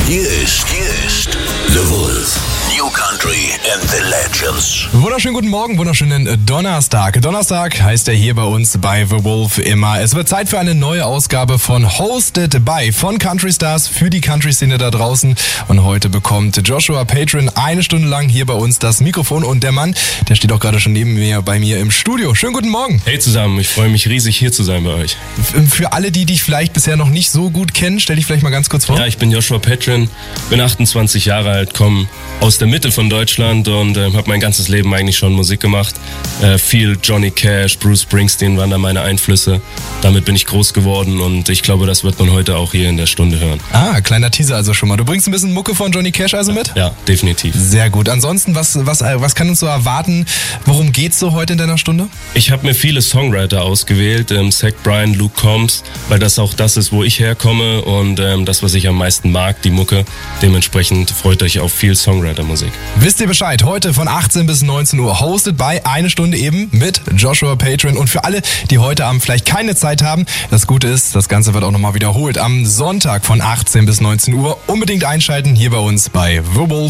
Hier ist The Wolf. New Country and the Legends. Wunderschönen guten Morgen, wunderschönen Donnerstag. Donnerstag heißt er hier bei uns bei The Wolf immer. Es wird Zeit für eine neue Ausgabe von Hosted by von Country Stars für die Country-Szene da draußen. Und heute bekommt Joshua Patron eine Stunde lang hier bei uns das Mikrofon. Und der Mann, der steht auch gerade schon neben mir bei mir im Studio. Schönen guten Morgen. Hey zusammen, ich freue mich riesig hier zu sein bei euch. Für alle, die dich vielleicht bisher noch nicht so gut kennen, stell dich vielleicht mal ganz kurz vor. Ja, ich bin Joshua Patron, bin 28 Jahre alt, komme aus der Mitte von Deutschland und habe mein ganzes Leben eigentlich schon Musik gemacht. Viel Johnny Cash, Bruce Springsteen waren da meine Einflüsse. Damit bin ich groß geworden und ich glaube, das wird man heute auch hier in der Stunde hören. Ah, kleiner Teaser also schon mal. Du bringst ein bisschen Mucke von Johnny Cash also mit? Ja, definitiv. Sehr gut. Ansonsten, was kann uns so erwarten? Worum geht's so heute in deiner Stunde? Ich habe mir viele Songwriter ausgewählt, Zach Bryan, Luke Combs, weil das auch das ist, wo ich herkomme und das, was ich am meisten mag, die Mucke. Dementsprechend freut euch auf viel Songwriter-Musik. Wisst ihr Bescheid? Heute von 18 bis 19 Uhr hosted by eine Stunde eben mit Joshua Patron. Und für alle, die heute Abend vielleicht keine Zeit haben, das Gute ist, das Ganze wird auch nochmal wiederholt am Sonntag von 18 bis 19 Uhr. Unbedingt einschalten hier bei uns bei The Wolf.